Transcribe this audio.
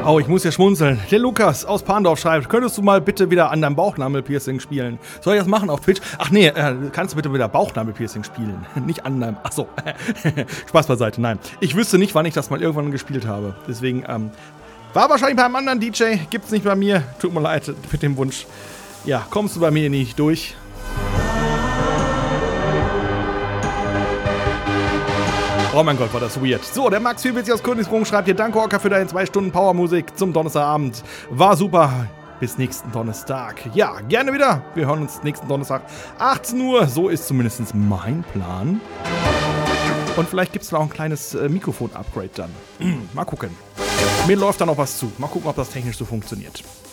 Oh, ich muss ja schmunzeln. Der Lukas aus Parndorf schreibt, könntest du mal bitte wieder an deinem Bauchnabelpiercing spielen? Soll ich das machen auf Twitch? Ach nee, kannst du bitte wieder Bauchnabelpiercing spielen? Nicht an deinem... Achso, Spaß beiseite, nein. Ich wüsste nicht, wann ich das mal irgendwann gespielt habe. Deswegen, war wahrscheinlich bei einem anderen DJ, gibt's nicht bei mir. Tut mir leid mit dem Wunsch. Ja, kommst du bei mir nicht durch? Oh mein Gott, war das weird. So, der Max 44 aus Königsbrunn schreibt hier, danke Orca für deine 2 Stunden Powermusik zum Donnerstagabend. War super. Bis nächsten Donnerstag. Ja, gerne wieder. Wir hören uns nächsten Donnerstag 18 Uhr. So ist zumindest mein Plan. Und vielleicht gibt es da auch ein kleines Mikrofon-Upgrade dann. Mal gucken. Mir läuft da noch was zu. Mal gucken, ob das technisch so funktioniert.